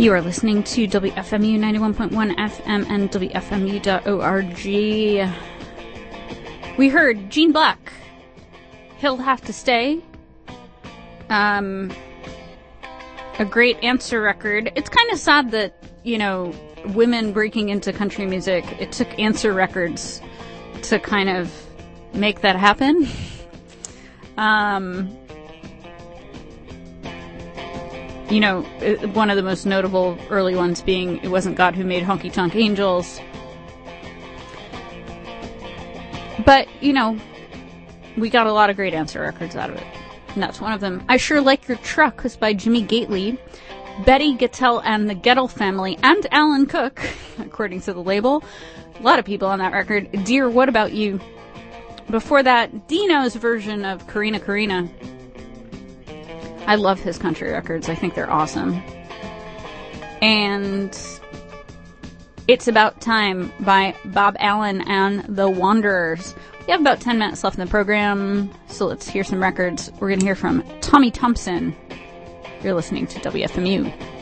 You are listening to WFMU 91.1 FM and WFMU.org. We heard Gene Black, He'll Have to Stay. A great Answer record. It's kind of sad that, you know, women breaking into country music, it took Answer Records to kind of make that happen. You know, one of the most notable early ones being It Wasn't God Who Made Honky Tonk Angels. But, you know, we got a lot of great Answer records out of it. And that's one of them. I Sure Like Your Truck was by Jimmy Gately, Betty Gattell and the Gettle Family, and Alan Cook, according to the label. A lot of people on that record. Dear, What About You? Before that, Dino's version of Karina Karina. I love his country records. I think they're awesome. And It's About Time by Bob Allen and the Wanderers. We have about 10 minutes left in the program, so let's hear some records. We're going to hear from Tommy Thompson. You're listening to WFMU.